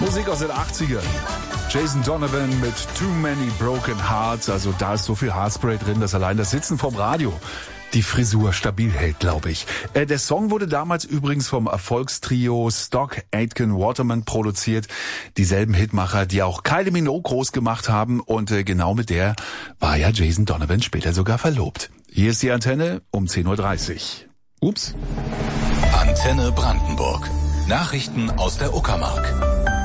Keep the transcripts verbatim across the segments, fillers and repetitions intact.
Musik aus den achtzigern. Jason Donovan mit Too Many Broken Hearts. Also da ist so viel Haarspray drin, dass allein das Sitzen vom Radio die Frisur stabil hält, glaube ich. Äh, der Song wurde damals übrigens vom Erfolgstrio Stock Aitken Waterman produziert. Dieselben Hitmacher, die auch Kylie Minogue groß gemacht haben. Und äh, genau mit der war ja Jason Donovan später sogar verlobt. Hier ist die Antenne um zehn Uhr dreißig. Ups. Antenne Brandenburg. Nachrichten aus der Uckermark.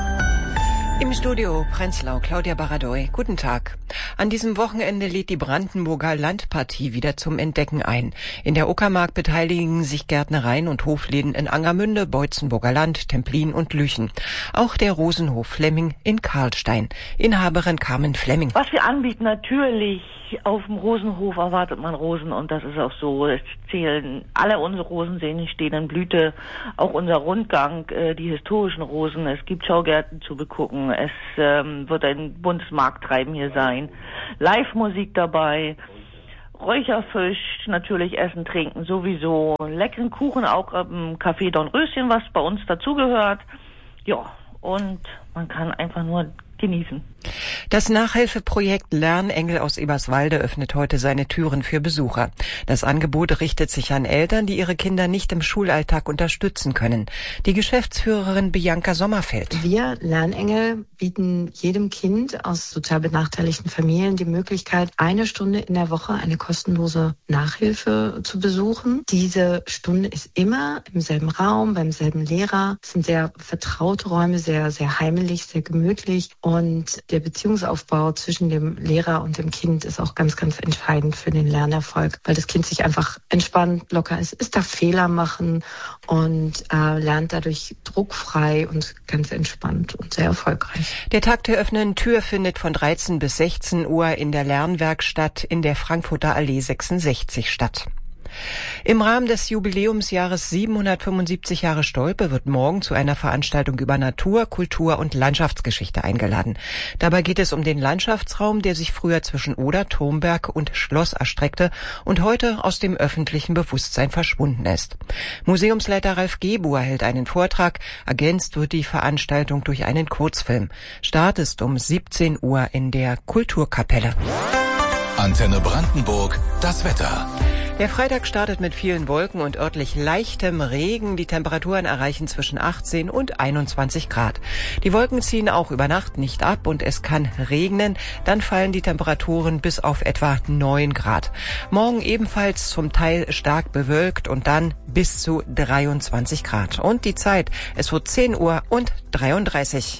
Im Studio Prenzlau, Claudia Baradoy. Guten Tag. An diesem Wochenende lädt die Brandenburger Landpartie wieder zum Entdecken ein. In der Uckermark beteiligen sich Gärtnereien und Hofläden in Angermünde, Beutzenburger Land, Templin und Lüchen. Auch der Rosenhof Flemming in Karlstein. Inhaberin Carmen Flemming. Was wir anbieten, natürlich auf dem Rosenhof erwartet man Rosen und das ist auch so. Es zählen alle unsere Rosenseen stehen in Blüte. Auch unser Rundgang, äh, die historischen Rosen. Es gibt Schaugärten zu begucken. Es ähm, wird ein buntes Markttreiben hier sein. Live-Musik dabei. Räucherfisch, natürlich Essen, Trinken sowieso. Leckeren Kuchen auch im Café Dornröschen, was bei uns dazugehört. Ja, und man kann einfach nur genießen. Das Nachhilfeprojekt Lernengel aus Eberswalde öffnet heute seine Türen für Besucher. Das Angebot richtet sich an Eltern, die ihre Kinder nicht im Schulalltag unterstützen können. Die Geschäftsführerin Bianca Sommerfeld. Wir Lernengel bieten jedem Kind aus sozial benachteiligten Familien die Möglichkeit, eine Stunde in der Woche eine kostenlose Nachhilfe zu besuchen. Diese Stunde ist immer im selben Raum, beim selben Lehrer. Es sind sehr vertraute Räume, sehr, sehr heimelig, sehr gemütlich. Und der Beziehungsaufbau zwischen dem Lehrer und dem Kind ist auch ganz, ganz entscheidend für den Lernerfolg, weil das Kind sich einfach entspannt, locker ist, es darf Fehler machen und äh, lernt dadurch druckfrei und ganz entspannt und sehr erfolgreich. Der Tag der offenen Tür findet von dreizehn bis sechzehn Uhr in der Lernwerkstatt in der Frankfurter Allee sechsundsechzig statt. Im Rahmen des Jubiläumsjahres siebenhundertfünfundsiebzig Jahre Stolpe wird morgen zu einer Veranstaltung über Natur, Kultur und Landschaftsgeschichte eingeladen. Dabei geht es um den Landschaftsraum, der sich früher zwischen Oder, Turmberg und Schloss erstreckte und heute aus dem öffentlichen Bewusstsein verschwunden ist. Museumsleiter Ralf Gebuhr hält einen Vortrag, ergänzt wird die Veranstaltung durch einen Kurzfilm. Start ist um siebzehn Uhr in der Kulturkapelle. Antenne Brandenburg, das Wetter. Der Freitag startet mit vielen Wolken und örtlich leichtem Regen. Die Temperaturen erreichen zwischen achtzehn und einundzwanzig Grad. Die Wolken ziehen auch über Nacht nicht ab und es kann regnen. Dann fallen die Temperaturen bis auf etwa neun Grad. Morgen ebenfalls zum Teil stark bewölkt und dann bis zu dreiundzwanzig Grad. Und die Zeit, es wird zehn Uhr und dreiunddreißig.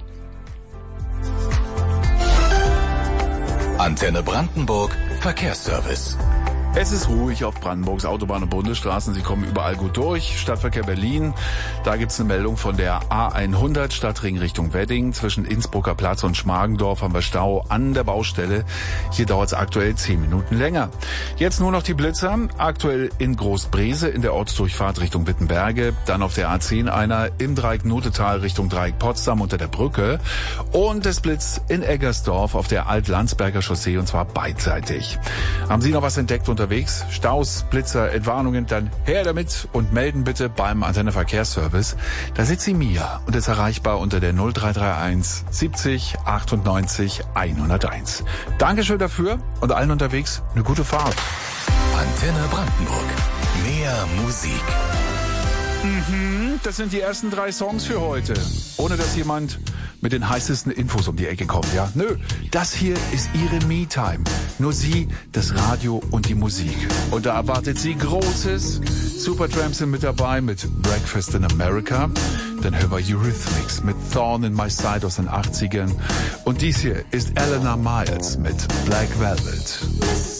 Antenne Brandenburg, Verkehrsservice. Es ist ruhig auf Brandenburgs Autobahn- und Bundesstraßen. Sie kommen überall gut durch. Stadtverkehr Berlin, da gibt's eine Meldung von der A hundert Stadtring Richtung Wedding. Zwischen Innsbrucker Platz und Schmargendorf haben wir Stau an der Baustelle. Hier dauert's aktuell zehn Minuten länger. Jetzt nur noch die Blitzer. Aktuell in Großbrese in der Ortsdurchfahrt Richtung Wittenberge. Dann auf der A zehn einer im Dreieck Notetal Richtung Dreieck Potsdam unter der Brücke. Und es blitzt in Eggersdorf auf der Alt-Landsberger Chaussee und zwar beidseitig. Haben Sie noch was entdeckt unter Unterwegs, Staus, Blitzer, Entwarnungen, dann her damit und melden bitte beim Antenne Verkehrsservice. Da sitzt die Mia und ist erreichbar unter der null drei drei eins siebzig achtundneunzig hunderteins. Dankeschön dafür und allen unterwegs eine gute Fahrt. Antenne Brandenburg. Mehr Musik. Mhm, das sind die ersten drei Songs für heute. Ohne dass jemand mit den heißesten Infos um die Ecke kommt, ja? Nö, das hier ist Ihre Me-Time. Nur Sie, das Radio und die Musik. Und da erwartet Sie Großes. Supertramp sind mit dabei mit Breakfast in America. Dann hören wir Eurythmics mit Thorn in My Side aus den achtzigern. Und dies hier ist Eleanor Miles mit Black Velvet.